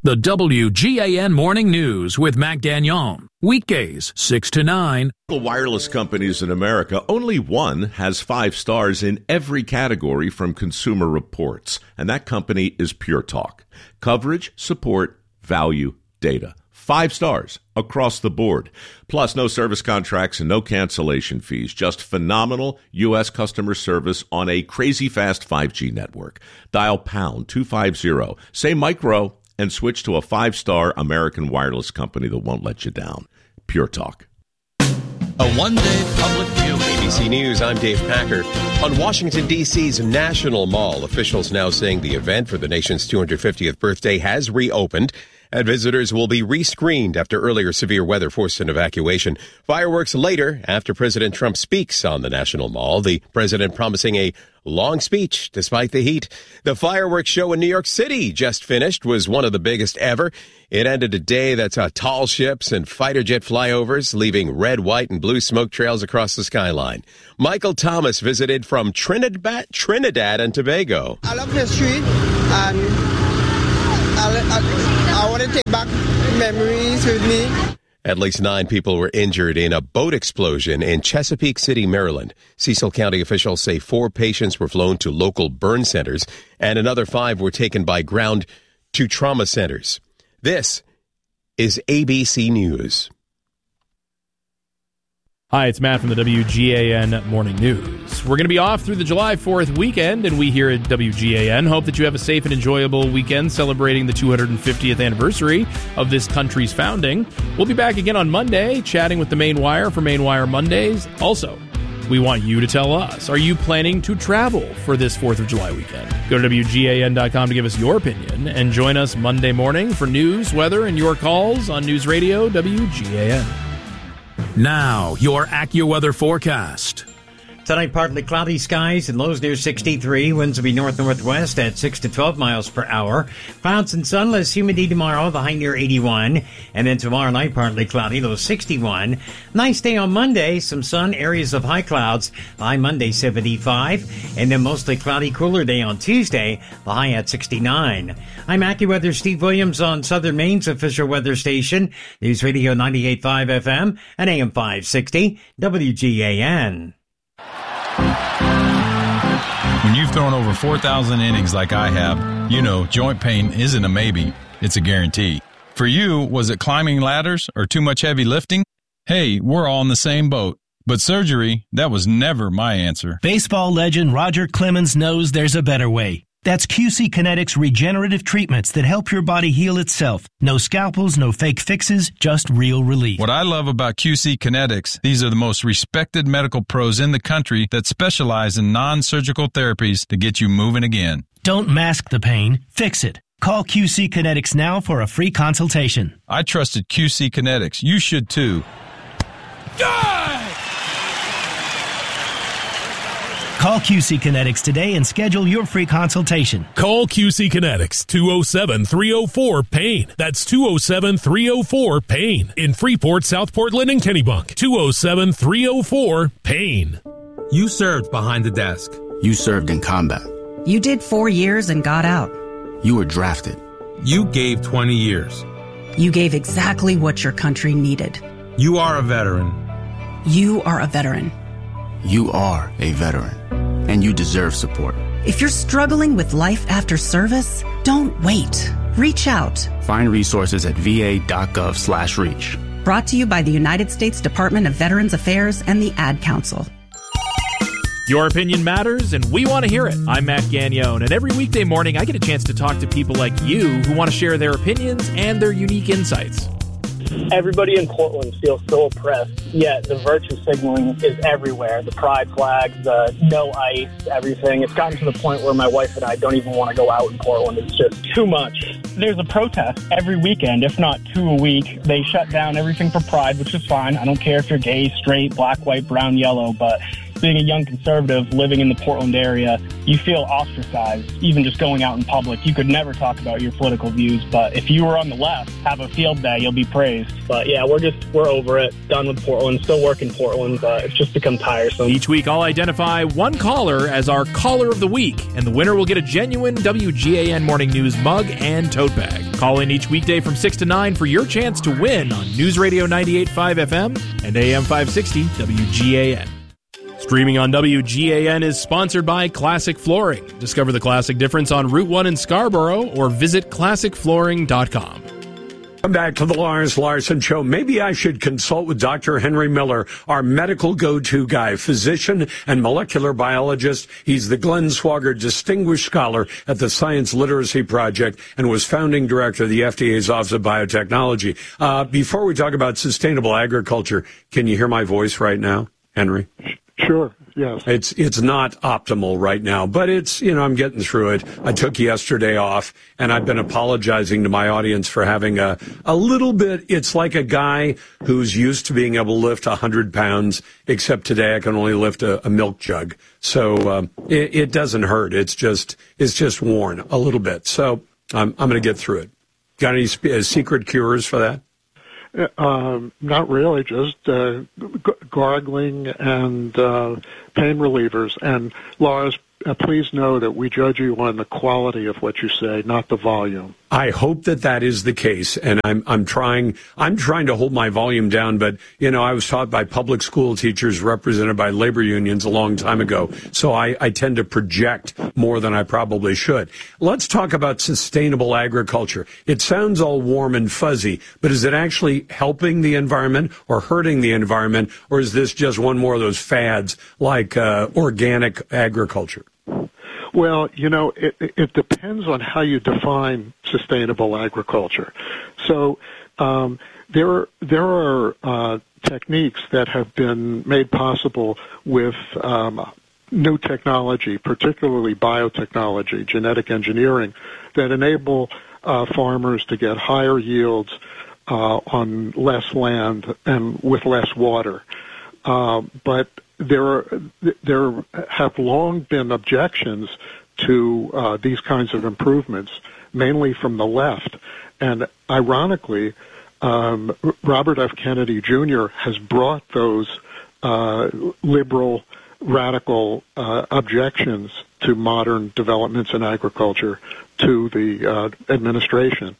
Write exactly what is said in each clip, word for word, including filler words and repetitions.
The W G A N Morning News with Mac Gagnon. Weekdays, six to nine. Wireless companies in America, only one has five stars in every category from Consumer Reports, and that company is Pure Talk. Coverage, support, value, data. Five stars across the board. Plus, no service contracts and no cancellation fees. Just phenomenal U S customer service on a crazy fast five G network. Dial pound two fifty, say micro, and switch to a five-star American wireless company that won't let you down. Pure Talk. A one-day public view. A B C News, I'm Dave Packer. On Washington, D C's National Mall, officials now saying the event for the nation's two hundred fiftieth birthday has reopened, and visitors will be rescreened after earlier severe weather forced an evacuation. Fireworks later after President Trump speaks on the National Mall, the president promising a long speech despite the heat. The fireworks show in New York City just finished was one of the biggest ever. It ended a day that saw tall ships and fighter jet flyovers, leaving red, white, and blue smoke trails across the skyline. Michael Thomas visited from Trinidad, Trinidad and Tobago. I love history, and I, I, I want to take back memories with me. At least nine people were injured in a boat explosion in Chesapeake City, Maryland. Cecil County officials say four patients were flown to local burn centers, and another five were taken by ground to trauma centers. This is A B C News. Hi, it's Matt from the W G A N Morning News. We're going to be off through the July fourth weekend, and we here at W G A N hope that you have a safe and enjoyable weekend celebrating the two hundred fiftieth anniversary of this country's founding. We'll be back again on Monday, chatting with the Main Wire for Main Wire Mondays. Also, we want you to tell us, are you planning to travel for this fourth of July weekend? Go to W G A N dot com to give us your opinion, and join us Monday morning for news, weather, and your calls on News Radio W G A N. Now, your AccuWeather forecast. Tonight, partly cloudy skies and lows near sixty-three. Winds will be north-northwest at six to twelve miles per hour. Clouds and sunless, humidity tomorrow, the high near eighty-one. And then tomorrow night, partly cloudy, low sixty-one. Nice day on Monday, some sun, areas of high clouds, high Monday seventy-five. And then mostly cloudy, cooler day on Tuesday, the high at sixty-nine. I'm AccuWeather Steve Williams on Southern Maine's official weather station, News Radio ninety-eight point five F M and A M five sixty, W G A N. When you've thrown over four thousand innings like I have, you know joint pain isn't a maybe, it's a guarantee. For you, was it climbing ladders or too much heavy lifting? Hey, we're all in the same boat. But surgery, that was never my answer. Baseball legend Roger Clemens knows there's a better way. That's Q C Kinetics regenerative treatments that help your body heal itself. No scalpels, no fake fixes, just real relief. What I love about Q C Kinetics, these are the most respected medical pros in the country that specialize in non-surgical therapies to get you moving again. Don't mask the pain, fix it. Call Q C Kinetics now for a free consultation. I trusted Q C Kinetics. You should too. Die! Call Q C Kinetics today and schedule your free consultation. Call Q C Kinetics, two oh seven, three oh four, PAIN. That's two oh seven, three oh four, PAIN. In Freeport, South Portland, and Kennebunk. two oh seven, three oh four, PAIN. You served behind the desk. You served in combat. You did four years and got out. You were drafted. You gave twenty years. You gave exactly what your country needed. You are a veteran. You are a veteran. You are a veteran, and you deserve support. If you're struggling with life after service, don't wait. Reach out. Find resources at va.gov slash reach. Brought to you by the United States Department of Veterans Affairs and the Ad Council. Your opinion matters, and we want to hear it. I'm Matt Gagnon, and every weekday morning I get a chance to talk to people like you who want to share their opinions and their unique insights. Everybody in Portland feels so oppressed, yet the virtue signaling is everywhere. The pride flags, the no ice, everything. It's gotten to the point where my wife and I don't even want to go out in Portland. It's just too much. There's a protest every weekend, if not two a week. They shut down everything for pride, which is fine. I don't care if you're gay, straight, black, white, brown, yellow, but being a young conservative living in the Portland area, you feel ostracized, even just going out in public. You could never talk about your political views, but if you were on the left, have a field day, you'll be praised. But yeah, we're just, we're over it. Done with Portland. Still work in Portland, but it's just become tiresome. Each week, I'll identify one caller as our Caller of the Week, and the winner will get a genuine W G A N Morning News mug and tote bag. Call in each weekday from six to nine for your chance to win on News Radio ninety-eight point five F M and A M five sixty W G A N. Streaming on W G A N is sponsored by Classic Flooring. Discover the classic difference on Route one in Scarborough or visit classic flooring dot com. Come back to the Lars Larson Show. Maybe I should consult with Doctor Henry Miller, our medical go-to guy, physician and molecular biologist. He's the Glenn Swagger Distinguished Scholar at the Science Literacy Project and was founding director of the F D A's Office of Biotechnology. Uh, before we talk about sustainable agriculture, can you hear my voice right now, Henry? Sure, yes. It's it's not optimal right now, but it's, you know, I'm getting through it. I took yesterday off, and I've been apologizing to my audience for having a, a little bit, it's like a guy who's used to being able to lift one hundred pounds, except today I can only lift a, a milk jug. So um, it, it doesn't hurt. It's just it's just worn a little bit. So I'm, I'm going to get through it. Got any sp- uh, secret cures for that? Um, not really, just uh, g- gargling and uh, pain relievers. And Lars, uh, please know that we judge you on the quality of what you say, not the volume. I hope that that is the case, and I'm I'm trying I'm trying to hold my volume down. But you know, I was taught by public school teachers represented by labor unions a long time ago, so I, I tend to project more than I probably should. Let's talk about sustainable agriculture. It sounds all warm and fuzzy, but is it actually helping the environment or hurting the environment, or is this just one more of those fads like uh, organic agriculture? Well, you know, it, it depends on how you define sustainable agriculture. So um, there are, there are uh, techniques that have been made possible with um, new technology, particularly biotechnology, genetic engineering, that enable uh, farmers to get higher yields uh, on less land and with less water. Uh, but there are, there have long been objections to uh, these kinds of improvements, mainly from the left. And ironically, um, Robert F. Kennedy Junior has brought those uh, liberal, radical uh, objections to modern developments in agriculture to the uh, administration.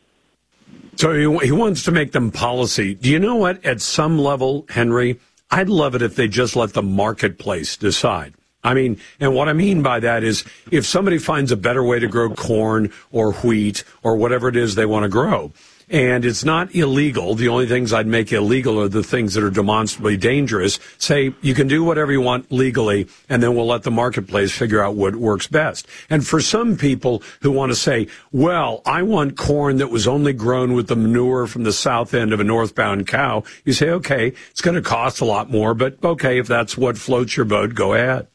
So he, he wants to make them policy. Do you know what? At some level, Henry, I'd love it if they just let the marketplace decide. I mean, and what I mean by that is if somebody finds a better way to grow corn or wheat or whatever it is they want to grow, and it's not illegal, the only things I'd make illegal are the things that are demonstrably dangerous, say you can do whatever you want legally, and then we'll let the marketplace figure out what works best. And for some people who want to say, well, I want corn that was only grown with the manure from the south end of a northbound cow, you say, okay, it's going to cost a lot more, but okay, if that's what floats your boat, go ahead.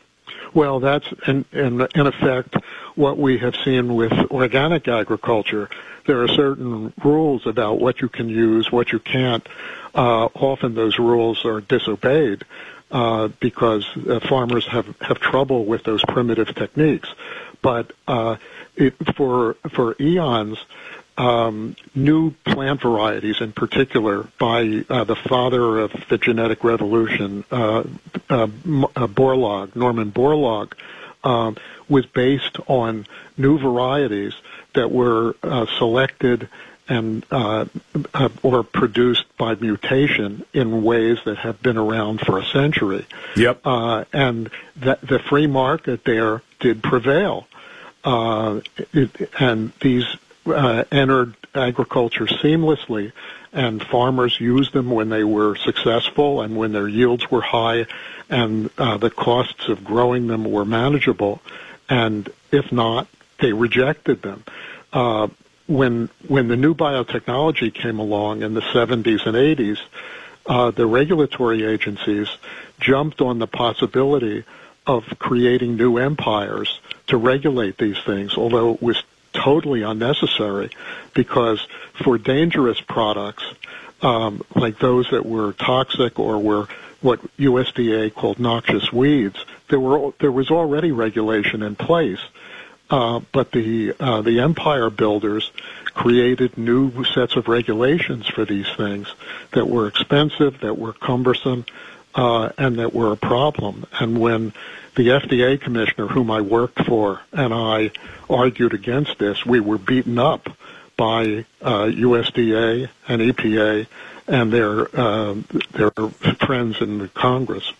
Well, that's in, in, in effect what we have seen with organic agriculture. There are certain rules about what you can use, what you can't. Uh, often those rules are disobeyed uh, because uh, farmers have, have trouble with those primitive techniques. But uh, it, for for eons, um, new plant varieties, in particular, by uh, the father of the genetic revolution, uh, uh, Borlaug, Norman Borlaug, um, was based on new varieties that were uh, selected and uh, uh, or produced by mutation in ways that have been around for a century. Yep. Uh, and that the free market there did prevail, uh, it, and these uh, entered agriculture seamlessly, and farmers used them when they were successful and when their yields were high, and uh, the costs of growing them were manageable. And if not, they rejected them. Uh, when when the new biotechnology came along in the seventies and eighties, uh, the regulatory agencies jumped on the possibility of creating new empires to regulate these things, although it was totally unnecessary, because for dangerous products, um, like those that were toxic or were what U S D A called noxious weeds, there were there was already regulation in place, uh, but the uh, the empire builders created new sets of regulations for these things that were expensive, that were cumbersome, uh, and that were a problem. And when the F D A commissioner, whom I worked for, and I argued against this, we were beaten up by uh, U S D A and E P A and their uh, their friends in the Congress.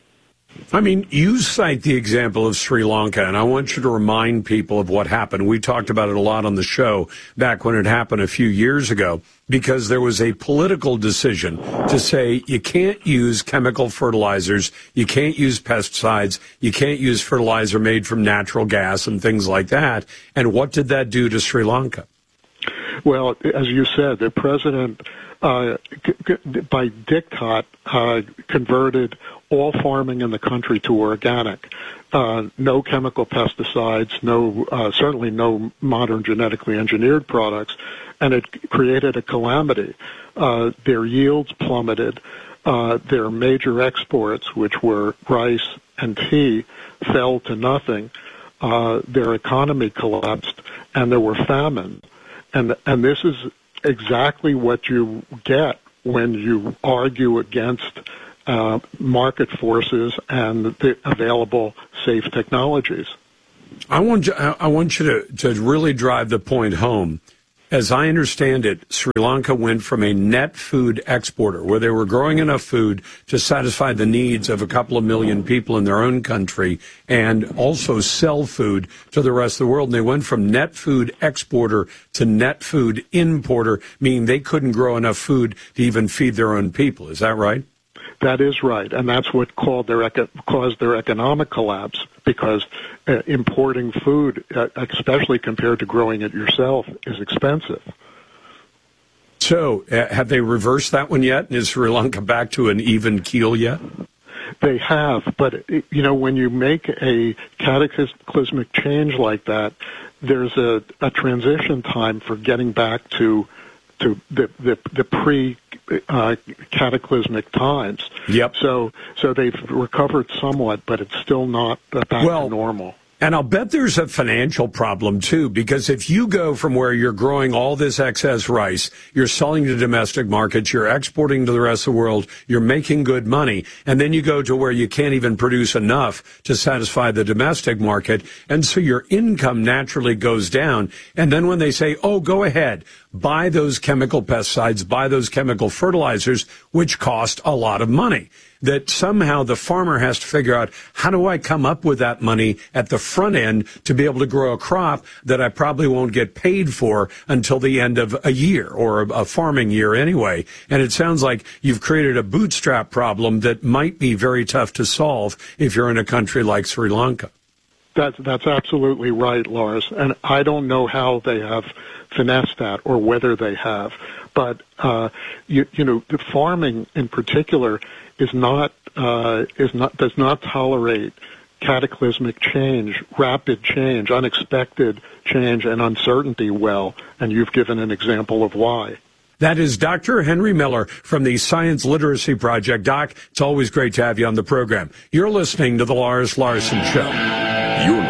I mean, you cite the example of Sri Lanka, and I want you to remind people of what happened. We talked about it a lot on the show back when it happened a few years ago, because there was a political decision to say you can't use chemical fertilizers, you can't use pesticides, you can't use fertilizer made from natural gas and things like that. And what did that do to Sri Lanka? Well, as you said, the president, uh, c- c- by diktat, uh, converted all farming in the country to organic. Uh, no chemical pesticides, no, uh, certainly no modern genetically engineered products, and it created a calamity. Uh, their yields plummeted. Uh, their major exports, which were rice and tea, fell to nothing. Uh, their economy collapsed, and there were famines. And and this is exactly what you get when you argue against uh, market forces and the available safe technologies. I want you, I want you to, to really drive the point home. As I understand it, Sri Lanka went from a net food exporter, where they were growing enough food to satisfy the needs of a couple of million people in their own country and also sell food to the rest of the world. And they went from net food exporter to net food importer, meaning they couldn't grow enough food to even feed their own people. Is that right? That is right, and that's what called their eco- caused their economic collapse, because uh, importing food, uh, especially compared to growing it yourself, is expensive. So, uh, have they reversed that one yet? Is Sri Lanka back to an even keel yet? They have, but, you know, when you make a cataclysmic change like that, there's a, a transition time for getting back to to the the, the pre uh, cataclysmic times. Yep. So so they've recovered somewhat, but it's still not back well, to normal. And I'll bet there's a financial problem, too, because if you go from where you're growing all this excess rice, you're selling to domestic markets, you're exporting to the rest of the world, you're making good money, and then you go to where you can't even produce enough to satisfy the domestic market, and so your income naturally goes down. And then when they say, oh, go ahead, buy those chemical pesticides, buy those chemical fertilizers, which cost a lot of money, that somehow the farmer has to figure out, how do I come up with that money at the front end to be able to grow a crop that I probably won't get paid for until the end of a year, or a farming year anyway. And it sounds like you've created a bootstrap problem that might be very tough to solve if you're in a country like Sri Lanka. That's, that's absolutely right, Lars. And I don't know how they have finessed that, or whether they have. But, uh, you, you know, the farming in particular is not, uh, is not, does not tolerate cataclysmic change, rapid change, unexpected change, and uncertainty well. And you've given an example of why. That is Doctor Henry Miller from the Science Literacy Project. Doc, it's always great to have you on the program. You're listening to the Lars Larson Show. You're